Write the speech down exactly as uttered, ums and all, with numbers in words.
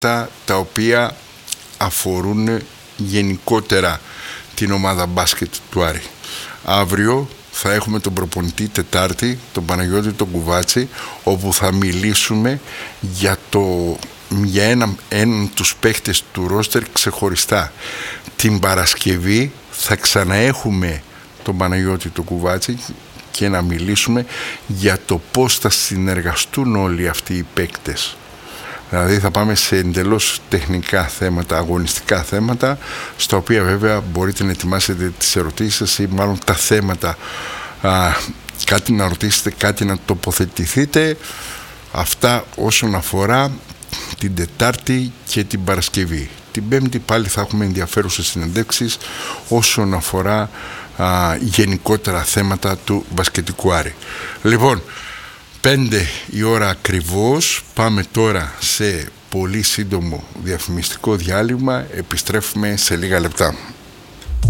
τα, τα οποία αφορούν γενικότερα την ομάδα μπάσκετ του Άρη. Αύριο θα έχουμε τον προπονητή Τετάρτη, τον Παναγιώτη τον Κουβάτσι, όπου θα μιλήσουμε για, το, για έναν ένα, τους παίχτες του ρόστερ ξεχωριστά. Την Παρασκευή θα ξαναέχουμε τον Παναγιώτη τον Κουβάτσι και να μιλήσουμε για το πώς θα συνεργαστούν όλοι αυτοί οι παίκτες. Δηλαδή θα πάμε σε εντελώς τεχνικά θέματα, αγωνιστικά θέματα, στα οποία βέβαια μπορείτε να ετοιμάσετε τις ερωτήσεις σας ή μάλλον τα θέματα, α, κάτι να ρωτήσετε, κάτι να τοποθετηθείτε. Αυτά όσον αφορά την Τετάρτη και την Παρασκευή. Την Πέμπτη πάλι θα έχουμε ενδιαφέρουσες συνεντεύξεις όσον αφορά α, γενικότερα θέματα του μπασκετικού Άρη. Λοιπόν, πέντε η ώρα ακριβώς, πάμε τώρα σε πολύ σύντομο διαφημιστικό διάλειμμα, επιστρέφουμε σε λίγα λεπτά.